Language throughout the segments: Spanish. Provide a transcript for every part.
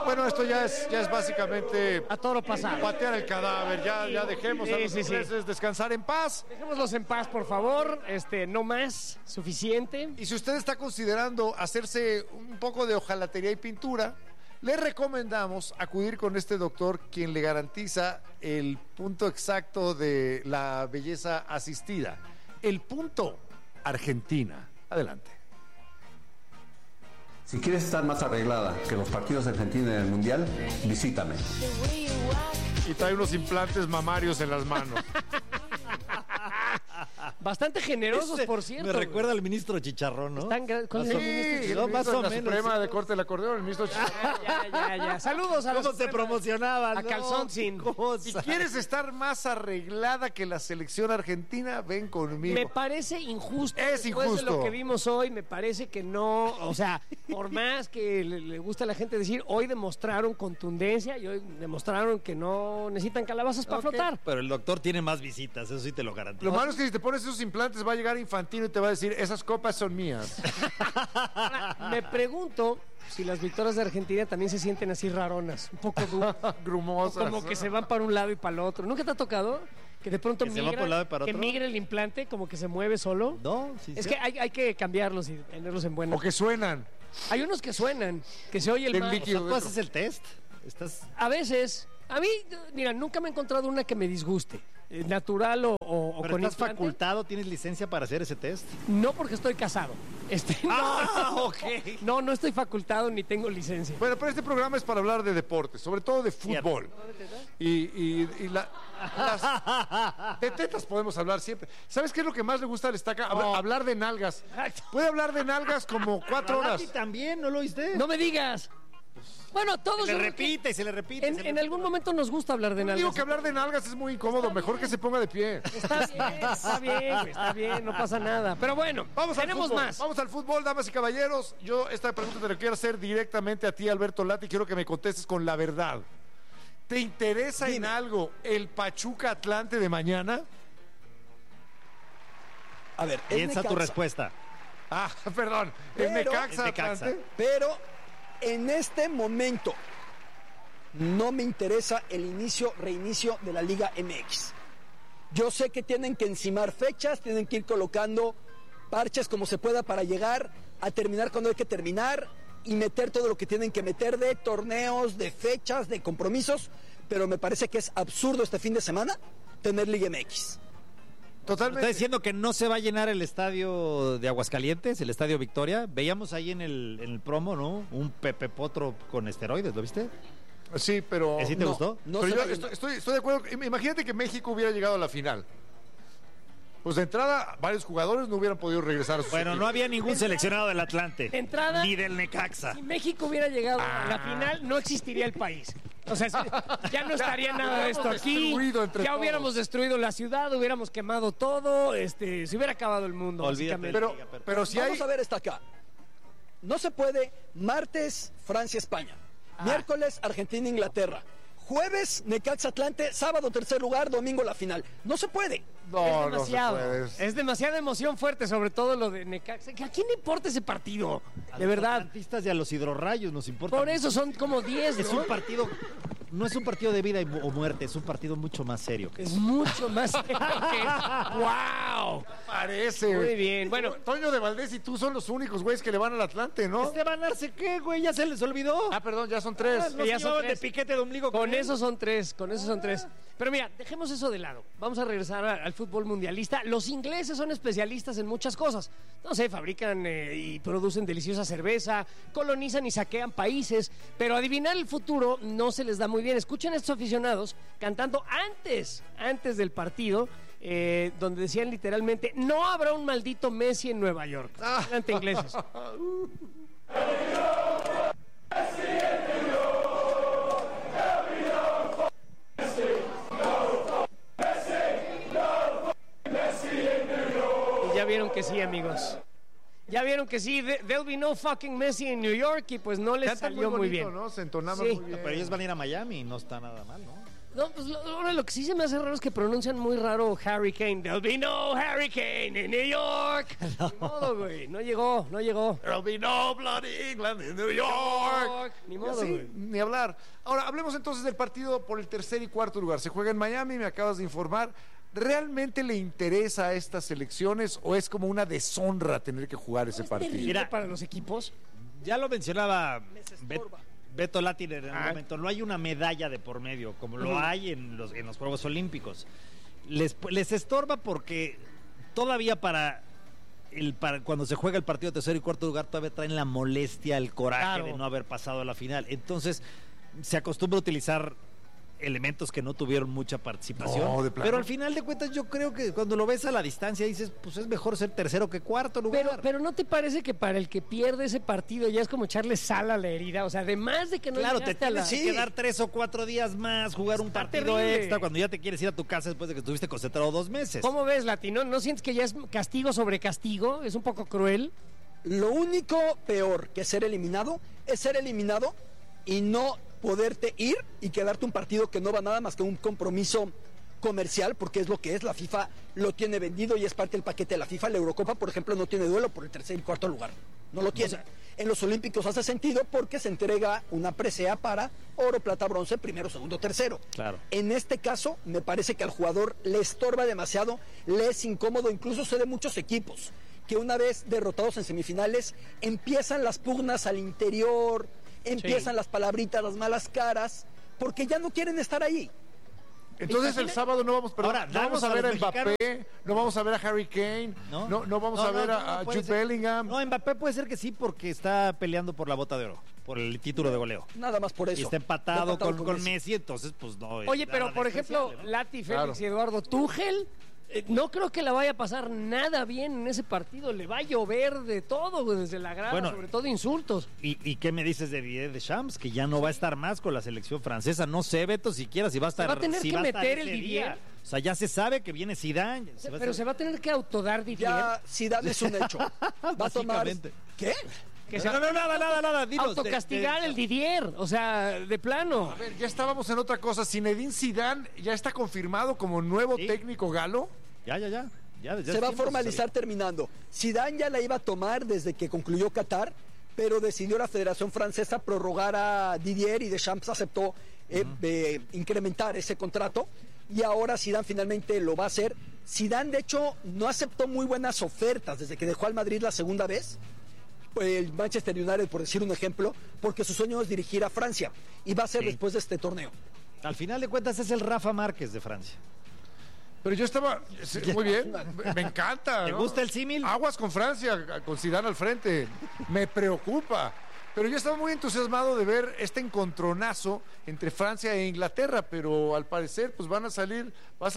Bueno, esto ya es básicamente a toro pasado. Patear el cadáver, ya dejemos a los ingleses descansar en paz. Dejémoslos en paz, por favor, no más, suficiente. Y si usted está considerando hacerse un poco de hojalatería y pintura, le recomendamos acudir con este doctor, quien le garantiza el punto exacto de la belleza asistida. El punto Argentina. Adelante. Si quieres estar más arreglada que los partidos de Argentina en el Mundial, visítame. Y trae unos implantes mamarios en las manos. Bastante generosos, por cierto. Me recuerda al ministro Chicharrón, ¿no? ¿Cuál es el ministro? No, más o menos. Suprema de Corte del Acordeón, el ministro Chicharrón. Ya. Saludos a ¿Cómo se promocionaban? A calzón sin. Si quieres estar más arreglada que la selección argentina, ven conmigo. Me parece injusto. Es Después injusto. de lo que vimos hoy, me parece que no. O sea, por más que le gusta a la gente decir, hoy demostraron contundencia y hoy demostraron que no necesitan calabazas para flotar. Pero el doctor tiene más visitas, eso sí te lo garantizo. Lo malo es que si te pones esos implantes va a llegar Infantino y te va a decir, esas copas son mías. Ahora, me pregunto si las victorias de Argentina también se sienten así raronas, un poco grumosas. Como que se van para un lado y para el otro. ¿Nunca te ha tocado que de pronto se va por un lado y para que otro? migre el implante, como que se mueve solo? No, sí. Es que hay que cambiarlos y tenerlos en buena. O que suenan. Hay unos que suenan, que se oye el mar. líquido. ¿Tú haces el test? A veces. A mí, mira, nunca me he encontrado una que me disguste. Natural o ¿Pero con estás implante. facultado? ¿Tienes licencia para hacer ese test? No, porque estoy casado. Ok. No estoy facultado ni tengo licencia. Bueno, pero este programa es para hablar de deportes, sobre todo de fútbol. De tetas podemos hablar siempre. ¿Sabes qué es lo que más le gusta al Estaca? Hablar de nalgas. Puede hablar de nalgas como 4 horas. ¿Y también? ¿No lo oíste? No me digas. Bueno, todos. Se le repite. En algún momento nos gusta hablar de Yo nalgas. digo que hablar de nalgas es muy incómodo. Mejor que se ponga de pie. Está bien, no pasa nada. Pero bueno, tenemos más. Vamos al fútbol, damas y caballeros. Yo esta pregunta te la quiero hacer directamente a ti, Alberto Lati. Quiero que me contestes con la verdad. ¿Te interesa en algo el Pachuca Atlante de mañana? A ver, Piensa tu respuesta. Perdón. ¿El Necaxa Atlante? Pero en este momento no me interesa el reinicio de la Liga MX. Yo sé que tienen que encimar fechas, tienen que ir colocando parches como se pueda para llegar a terminar cuando hay que terminar y meter todo lo que tienen que meter de torneos, de fechas, de compromisos, pero me parece que es absurdo este fin de semana tener Liga MX. Totalmente. ¿Está diciendo que no se va a llenar el estadio de Aguascalientes, el estadio Victoria? Veíamos ahí en el promo, ¿no? Un Pepe Potro con esteroides, ¿lo viste? Sí, pero... ¿Sí te gustó? No pero se yo va a estoy de acuerdo. Imagínate que México hubiera llegado a la final. Pues de entrada, varios jugadores no hubieran podido regresar a sus Bueno, no equipos. había ningún seleccionado del Atlante. De entrada, ni del Necaxa. Si México hubiera llegado a la final, no existiría el país. O sea, ya no estaría nada de esto aquí. Ya hubiéramos destruido la ciudad, hubiéramos quemado todo, se hubiera acabado el mundo. Olvídate. Pero si Vamos a ver esta acá. No se puede martes Francia-España, miércoles Argentina-Inglaterra, jueves Necaxa-Atlante, sábado tercer lugar, domingo la final. No se puede. No, es demasiado. no se puede. Es demasiada emoción fuerte, sobre todo lo de Necaxa. ¿A quién le importa ese partido? A De los verdad. atlantistas y a los hidrorrayos nos importa. Por eso son como 10, Es ¿no? un partido, no es un partido de vida o muerte, es un partido mucho más serio. Es mucho más. ¡Wow! Parece. Muy bien. Bueno, Toño de Valdés y tú son los únicos güeyes que le van al Atlante, ¿no? ¿Van a darse qué, güey? ¿Ya se les olvidó? Perdón, ya son 3. Los ya son llevaban 3. de piquete de ombligo. Con eso son 3. Pero mira, dejemos eso de lado. Vamos a regresar al fútbol mundialista. Los ingleses son especialistas en muchas cosas. No sé, fabrican y producen deliciosa cerveza, colonizan y saquean países, pero adivinar el futuro no se les da muy bien. Escuchen a estos aficionados cantando antes del partido, donde decían literalmente, no habrá un maldito Messi en Nueva York. Adelante, ingleses. Y ya vieron que sí, amigos. Ya vieron que sí, there'll be no fucking Messi en New York, y pues no les salió muy bien. ¿no? Se entonaban Sí. muy bien. Pero ellos van a ir a Miami y no está nada mal, ¿no? No, pues ahora lo que sí se me hace raro es que pronuncian muy raro Hurricane. There'll be no hurricane in New York. No. Ni modo, güey. No llegó. There'll be no bloody England in New York. Ni modo. todo, Sí, güey. ni hablar. Ahora, hablemos entonces del partido por el tercer y cuarto lugar. Se juega en Miami, me acabas de informar. ¿Realmente le interesa a estas elecciones o es como una deshonra tener que jugar ese partido? Terrible Mira. para los equipos. Ya lo mencionaba estorba. Beto Latiner en un momento. No hay una medalla de por medio, como lo hay en los Juegos Olímpicos. Les estorba porque todavía para cuando se juega el partido de tercer y cuarto lugar todavía traen la molestia, el coraje Claro. de no haber pasado a la final. Entonces se acostumbra a utilizar elementos que no tuvieron mucha participación. No, de plano. Pero al final de cuentas yo creo que cuando lo ves a la distancia dices, pues es mejor ser tercero que cuarto lugar. Pero ¿no te parece que para el que pierde ese partido ya es como echarle sal a la herida? O sea, además de que no Claro, te llegaste a la... tienes que quedar 3 o 4 días más, jugar un Está partido terrible. extra cuando ya te quieres ir a tu casa después de que estuviste concentrado 2 meses. ¿Cómo ves, Latino? ¿No sientes que ya es castigo sobre castigo? ¿Es un poco cruel? Lo único peor que ser eliminado es ser eliminado y no poderte ir y quedarte un partido que no va nada más que un compromiso comercial, porque es lo que es. La FIFA lo tiene vendido y es parte del paquete de la FIFA. La Eurocopa, por ejemplo, no tiene duelo por el tercer y cuarto lugar. No lo tiene. En los Olímpicos hace sentido porque se entrega una presea para oro, plata, bronce, primero, segundo, tercero. Claro. En este caso, me parece que al jugador le estorba demasiado, le es incómodo, incluso se de muchos equipos que una vez derrotados en semifinales empiezan las pugnas al interior, empiezan las palabritas, las malas caras, porque ya no quieren estar ahí. Entonces el sábado no vamos, Ahora, no vamos a danos a ver a los Mbappé, no vamos a ver a Harry Kane, no vamos a ver a puede Jude ser. Bellingham. No, Mbappé puede ser que sí porque está peleando por la bota de oro, por el título de goleo. Nada más por eso. Y está empatado con Messi, entonces pues no. Oye, es pero nada por ejemplo, despreciable, ¿no? Lati, Claro. Félix y Eduardo Tuchel, no creo que la vaya a pasar nada bien en ese partido. Le va a llover de todo, güey, desde la grada, Bueno, sobre todo insultos. ¿Y qué me dices de Didier Deschamps? Que ya no va a estar más con la selección francesa. No sé, Beto, siquiera si va a estar. va a tener si que va a estar meter ese el Didier. día. O sea, ya se sabe que viene Zidane. Pero se va a tener que autodar Didier. Ya Zidane es un hecho. Va a tomar... Básicamente. ¿Qué? Que se No, nada. Dinos, autocastigar el Didier. O sea, de plano. A ver, ya estábamos en otra cosa. Zinedine Zidane ya está confirmado como nuevo Sí. técnico galo. Ya. Se va a formalizar terminando. Zidane ya la iba a tomar desde que concluyó Qatar, pero decidió la Federación Francesa prorrogar a Didier y Deschamps aceptó incrementar ese contrato y ahora Zidane finalmente lo va a hacer. Zidane de hecho no aceptó muy buenas ofertas desde que dejó al Madrid la segunda vez, el Manchester United por decir un ejemplo, porque su sueño es dirigir a Francia y va a ser Sí. después de este torneo. Al final de cuentas es el Rafa Márquez de Francia. Pero yo estaba muy bien, me encanta. ¿Te ¿no? gusta el símil? Aguas con Francia, con Zidane al frente. Me preocupa. Pero yo estaba muy entusiasmado de ver este encontronazo entre Francia e Inglaterra, pero al parecer pues va a salir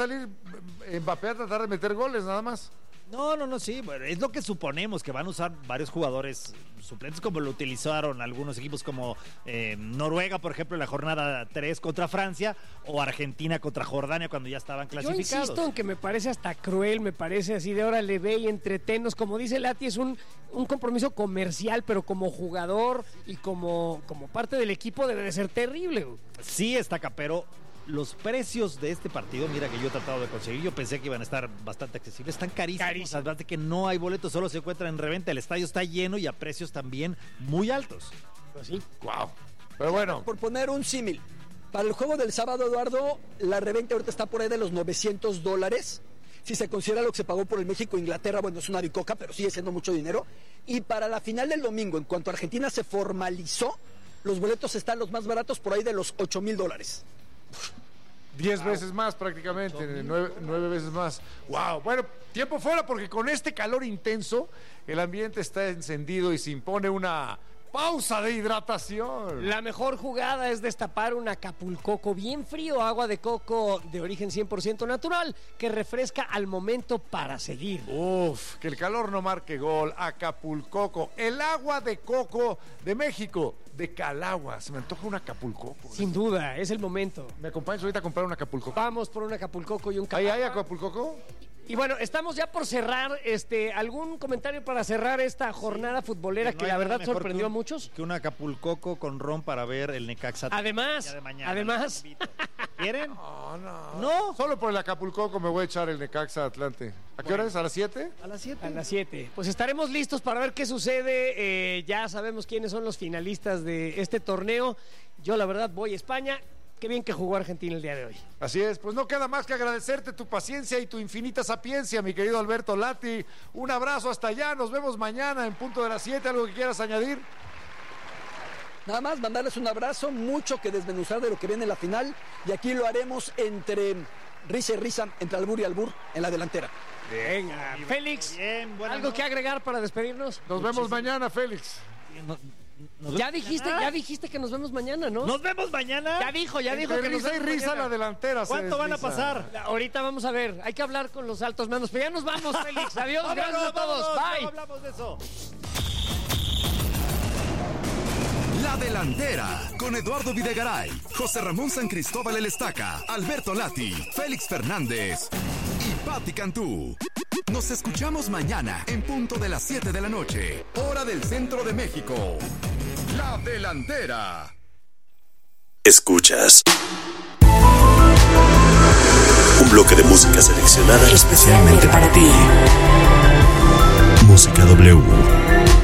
Mbappé a tratar de meter goles nada más. No, sí, bueno, es lo que suponemos, que van a usar varios jugadores suplentes como lo utilizaron algunos equipos como Noruega, por ejemplo, en la jornada 3 contra Francia, o Argentina contra Jordania cuando ya estaban Yo clasificados. insisto en que me parece hasta cruel, me parece así de ahora le ve y entretenos. Como dice Lati, es un compromiso comercial, pero como jugador y como parte del equipo debe de ser terrible, güey. Sí, Estaca, pero los precios de este partido, mira que yo he tratado de conseguir, yo pensé que iban a estar bastante accesibles, están carísimos. Carísimo. Además de que no hay boletos, solo se encuentran en reventa, el estadio está lleno y a precios también muy altos. Pues sí. Wow. Pero bueno, Por poner un símil, para el juego del sábado, Eduardo, la reventa ahorita está por ahí de los $900. Si se considera lo que se pagó por el México-Inglaterra, bueno, es una bicoca, pero sigue siendo mucho dinero. Y para la final del domingo, en cuanto Argentina se formalizó, los boletos están los más baratos por ahí de los $8,000. 10 veces más prácticamente, 9 veces más. Wow. Bueno, tiempo fuera porque con este calor intenso el ambiente está encendido y se impone una pausa de hidratación. La mejor jugada es destapar un Acapulcoco bien frío, agua de coco de origen 100% natural, que refresca al momento para seguir. Uf, que el calor no marque gol. Acapulcoco, el agua de coco de México, de Calagua. Se me antoja un Acapulcoco. Sin duda, es el momento. ¿Me acompañas ahorita a comprar un Acapulcoco? Vamos por un Acapulcoco y un ¿Ahí hay Calagua. Acapulcoco? Y bueno, estamos ya por cerrar. ¿Algún comentario para cerrar esta jornada futbolera que No hay la nada verdad mejor sorprendió que a muchos? Que un Acapulcoco con ron para ver el Necaxa. Además, día de mañana. además. ¿Quieren? No. No. Solo por el Acapulcoco me voy a echar el Necaxa Atlante. ¿A qué hora es? ¿A las 7? A las 7. A las 7. Pues estaremos listos para ver qué sucede. Ya sabemos quiénes son los finalistas de este torneo. Yo, la verdad, voy a España. Qué bien que jugó Argentina el día de hoy. Así es, pues no queda más que agradecerte tu paciencia y tu infinita sapiencia, mi querido Alberto Lati. Un abrazo hasta allá, nos vemos mañana en punto de las 7. ¿Algo que quieras añadir? Nada más mandarles un abrazo, mucho que desmenuzar de lo que viene en la final, y aquí lo haremos entre risa y risa, entre albur y albur, en la delantera. Venga, Félix, Bien, ¿algo que agregar para despedirnos? Nos vemos mañana, Félix. Ya dijiste que nos vemos mañana, ¿no? ¿Nos vemos mañana? Ya dijo Entre que nos risa y vemos risa mañana. la delantera. ¿Cuánto van a pasar? Ahorita vamos a ver, hay que hablar con los altos mandos, pero ya nos vamos, Félix. Adiós, gracias a todos. Bye. No hablamos de eso. La Delantera, con Eduardo Videgaray, José Ramón San Cristóbal El Estaca, Alberto Lati, Félix Fernández y Pati Cantú. Nos escuchamos mañana en punto de las 7 de la noche, hora del centro de México. La Delantera. Escuchas un bloque de música seleccionada especialmente para ti. Música W.